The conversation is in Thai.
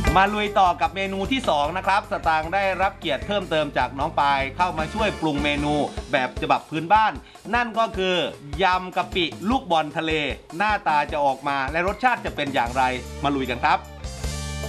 มาลุยต่อกับเมนูที่2นะครับสตางค์ได้รับเกียรติเพิ่มเติมจากน้องปายเข้ามาช่วยปรุงเมนูแบบฉบับพื้นบ้านนั่นก็คือยำกะปิลูกบอลทะเลหน้าตาจะออกมาและรสชาติจะเป็นอย่างไรมาลุยกันครับ